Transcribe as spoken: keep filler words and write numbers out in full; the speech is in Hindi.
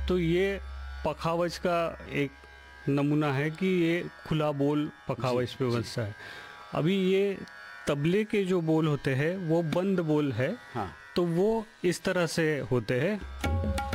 तो ये पखावज का एक नमूना है कि ये खुला बोल पखावज पे बजता है। अभी ये तबले के जो बोल होते हैं वो बंद बोल है। हाँ। तो वो इस तरह से होते हैं।